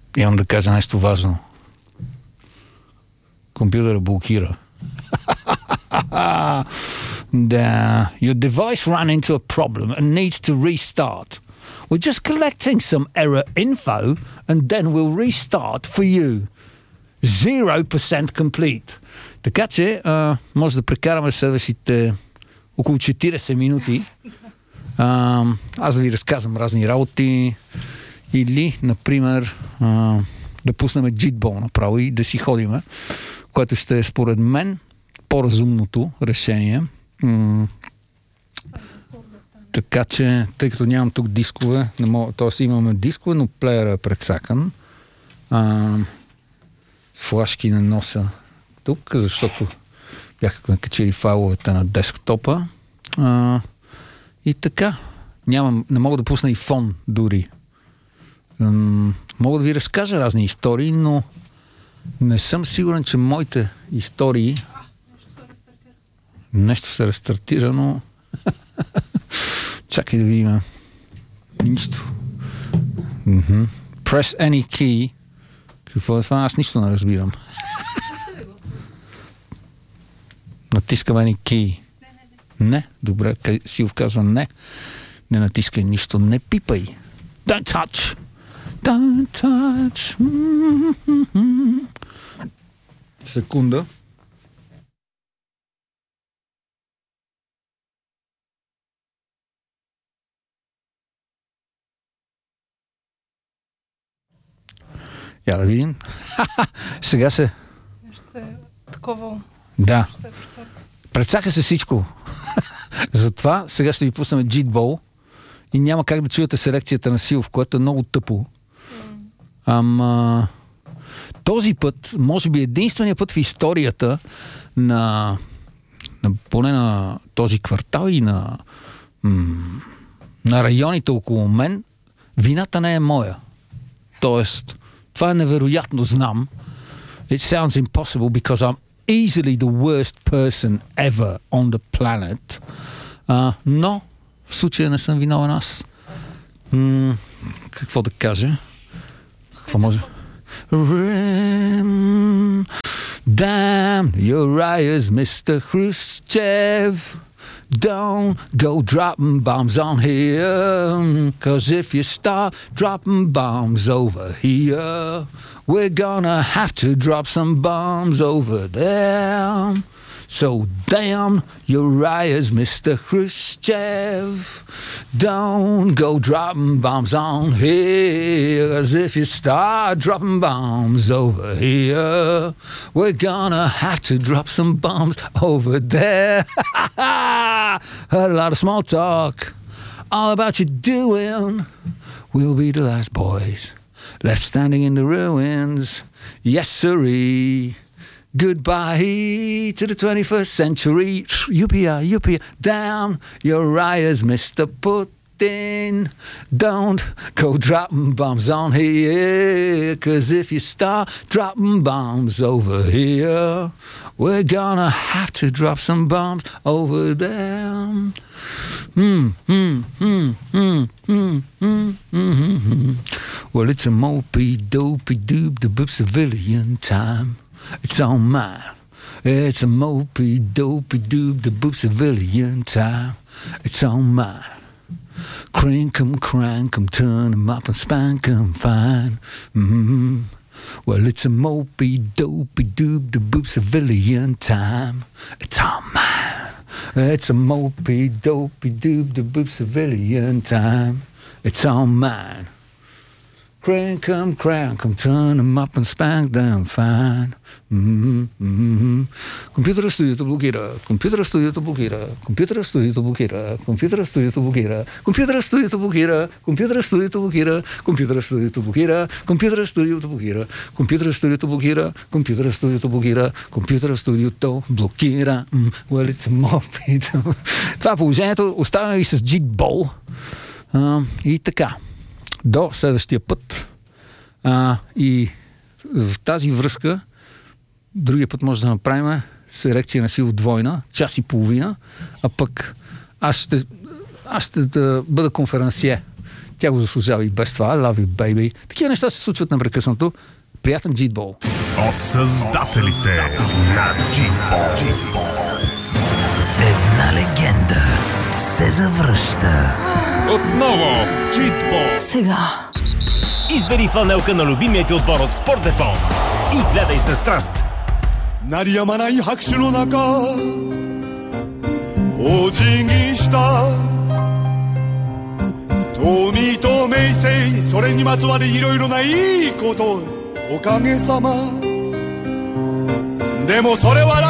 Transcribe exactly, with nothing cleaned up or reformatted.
Имам да кажа нещо важно. Компютъра блокира. Да. Your device ran into a problem and needs to restart. We're just collecting some error info and then we'll restart for you. zero percent complete. Така че а, може да прекараме следващите около четирийсет минути. А, аз да ви разказвам разни работи или, например, а, да пуснем JITball направо и да си ходиме, което ще е според мен по-разумното решение. М- така че, тъй като нямам тук дискове, не мога, т.е. имаме дискове, но плеера е предсакан. А, флашки не нося тук, защото бяхме качили файловете на десктопа. А, и така. Нямам, не мога да пусна и фон дори. М- мога да ви разкажа разни истории, но не съм сигурен, че моите истории... А, нещо се рестартира. Нещо се рестартира, но... Чакай да видим. Нищо. Mm-hmm. Press any key. Какво е това? Аз нищо не разбирам. Натискам any key. Не, не, не. Не? Добре. Силов казва не. Не натискай нищо. Не пипай. Don't touch. Don't touch. Mm-hmm. Секунда. Я да видим. Сега се... Нещо се е такова... Да. Нещо се е прецака. Прецака се всичко. Затова сега ще ви пуснем JITball и няма как да чуете селекцията на Силов, което е много тъпо. Mm. Ама... Този път, може би единствения път в историята на, на поне на този квартал и на, м- на районите около мен, вината не е моя. Тоест, това е невероятно, знам. It sounds impossible because I'm easily the worst person ever on the planet. Uh, но в случая не съм виновен аз. М- какво да кажа? Какво може? Damn your eyes, Mister Khrushchev. Don't go dropping bombs on here, 'cause if you start dropping bombs over here, we're gonna have to drop some bombs over there. So damn your eyes, Mister Khrushchev. Don't go dropping bombs on here, 'cause if you start dropping bombs over here, we're gonna have to drop some bombs over there. Heard a lot of small talk, all about you doing. We'll be the last boys left standing in the ruins. Yes, sirree. Goodbye to the twenty-first century. Yippee, yippee, down your eyes, Mister Putin. Don't go dropping bombs on here, 'cause if you start dropping bombs over here, we're gonna have to drop some bombs over there. Hmm, hmm, hmm, hmm, hmm, hmm, hmm, hmm. Well, it's a mopey, dopey, doob, the boop civilian time. It's on mine. It's a mopey, dopey, doob, the boop civilian time. It's on mine. Crank 'em, crank 'em, turn 'em up and spank 'em fine. Mm-hmm. Well, it's a mopey, dopey, doob, the boop civilian time. It's on mine. It's a mopey, dopey, doob, the boop civilian time. It's on mine. Crank 'em, crank 'em, turn 'em up and spank them fine. Mm-hmm, mm-hmm. Компютъра студиото блокира, компютъра студиото блокира, компютъра студиото блокира, компютъра студиото блокира, компютъра студиото блокира, компютъра студиото блокира, компютъра студиото блокира, компютъра студиото блокира, компютъра студиото блокира, компютъра студиото блокира, компютъра студиото блокира. Well, it's a moped. Това е положението. Оставяме ви с JITball. Uh, и така. До следващия път. А, и в тази връзка другия път може да направим селекция на Силов двойна, час и половина, а пък аз ще, аз ще да бъда конференсие. Тя го заслужава и без това. Love you, baby. Такива неща се случват непрекъснато. Приятен джитбол. От създателите на джитбол. Една легенда се завръща. Отново джитбол. Сега. Избери фланелка на любимия ти отбор от Спортдепо и гледай със страст. 鳴りやまない拍手の中お辞儀した富と名声それにまつわるいろいろないいことおかげさまでもそれは